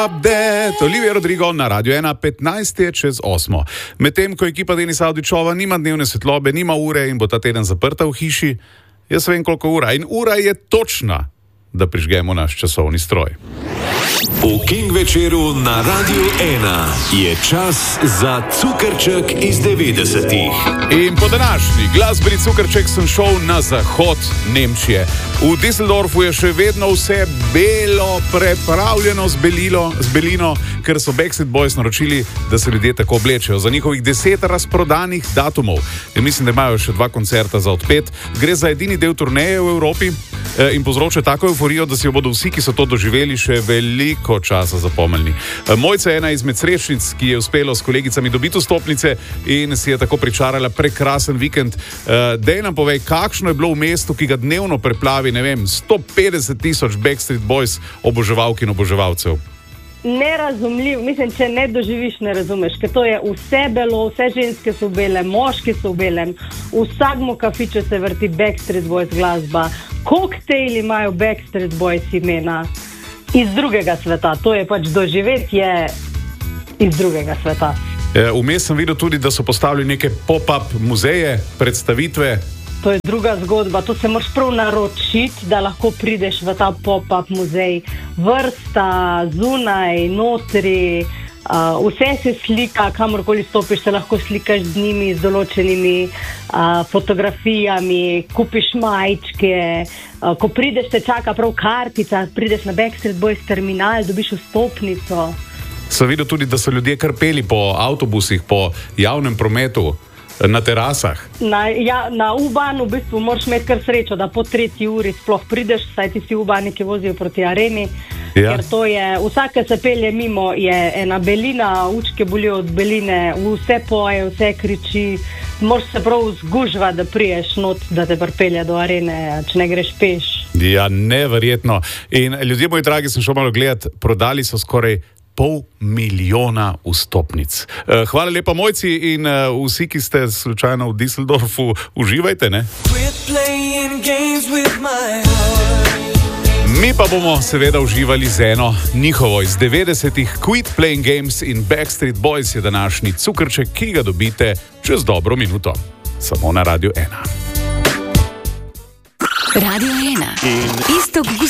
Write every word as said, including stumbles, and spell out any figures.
Update, Olivia Rodrigo na Radio ena, petnajst je čez osmo. Medtem ko ekipa Denisa Avdićova nima dnevne svetlobe, nima ure in bo ta teden zaprta v hiši, jaz vem koliko ura. In ura je točna, da prižgemo naš časovni stroj. V King večeru na Radio ena je čas za cukrček iz devetdesetih. In po današnji glasbeni cukrček sem šel na zahod Nemčije. V Düsseldorfu je še vedno vse belo, prepravljeno z, belilo, z belino, ker so Backstreet Boys naročili, da se ljudje tako oblečejo za njihovih deset razprodanih datumov. In mislim, da imajo še dva koncerta za odpet. Gre za edini del turneje v Evropi in povzroča tako euforijo, da si jo bodo vsi, ki so to doživeli, še veliko časa zapomnili. Mojca je ena izmed srečnic, ki je uspelo s kolegicami dobiti vstopnice in si je tako pričarala prekrasen vikend. Dej nam povej, kakšno je bilo v mestu, ki ga dnevno preplavi, ne vem, sto petdeset tisoč Backstreet Boys oboževalk in oboževalcev. Nerazumljiv, mislim, če ne doživiš, ne razumeš, ker to je vse belo, vse ženske so bele, moški so v belem, v vsakmu kafiču se vrti Backstreet Boys glasba, koktejli imajo Backstreet Boys imena iz drugega sveta, to je pač doživetje iz drugega sveta. Vmes sem videl tudi, da so postavili neke pop-up muzeje, predstavitve. To je druga zgodba, to se moraš prav naročiti, da lahko prideš v ta pop-up muzej. Vrsta, zunaj, notri, uh, vse se slika, kamorkoli stopiš, se lahko slikaš z njimi, z določenimi uh, fotografijami, kupiš majčke. Uh, ko prideš, te čaka prav kartica, prideš na Backstreet Boys terminal, dobiš vstopnico. Sem videl tudi, da so ljudje kar peli po avtobusih, po javnem prometu. Na terasah. Na, ja, na U-Bahnu v bistvu moraš imeti kar srečo, da po tretji uri sploh prideš, saj ti si U-Bahni, ki vozijo proti areni. Ja. Ker to je, vsake se pelje mimo, je ena belina, učke bolijo od beline, vse poje, vse kriči. Moraš se prav zgužvati, da priješ not, da te pripelje do arene, če ne greš peš. Ja, neverjetno. In ljudje, moji dragi, sem šel malo gledati, prodali so skoraj pol milijona vstopnic. Hvala lepa, Mojci, in vsi, ki ste slučajno v Düsseldorfu, uživajte, ne? Mi pa bomo seveda uživali z eno njihovo iz devetdesetih. Quit Playing Games in Backstreet Boys je današnji cukrček, ki ga dobite čez dobro minuto. Samo na Radio ena. Radio ena. In Iztok